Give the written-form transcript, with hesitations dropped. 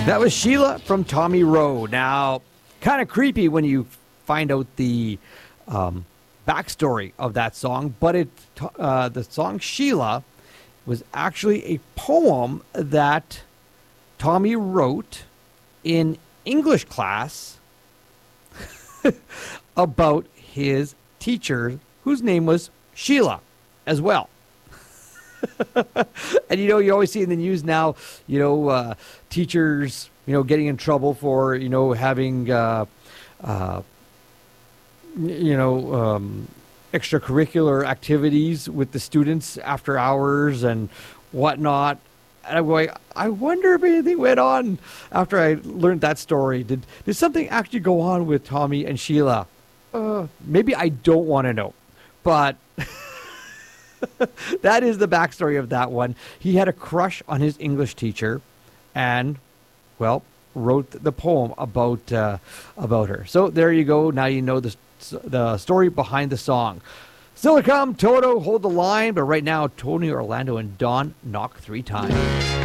That was Sheila from Tommy Rowe. Now, kind of creepy when you find out the backstory of that song, but the song Sheila was actually a poem that Tommy wrote in English class about his teacher, whose name was Sheila as well. And, you always see in the news now, teachers, getting in trouble for, having, extracurricular activities with the students after hours and whatnot. And I'm going, I wonder if anything went on after I learned that story. Did something actually go on with Tommy and Sheila? Maybe I don't want to know, but that is the backstory of that one. He had a crush on his English teacher and, wrote the poem about her. So there you go. Now you know the story behind the song. Still to come, Toto, Hold the Line. But right now, Tony Orlando and Dawn knock 3 times.